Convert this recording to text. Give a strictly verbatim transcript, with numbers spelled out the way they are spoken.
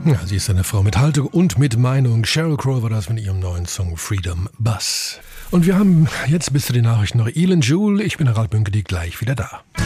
Ja, sie ist eine Frau mit Haltung und mit Meinung. Sheryl Crow war das mit ihrem neuen Song Freedom Bus. Und wir haben jetzt bis zu den Nachrichten noch Elin Jewel. Ich bin Harald Bünke, gleich wieder da.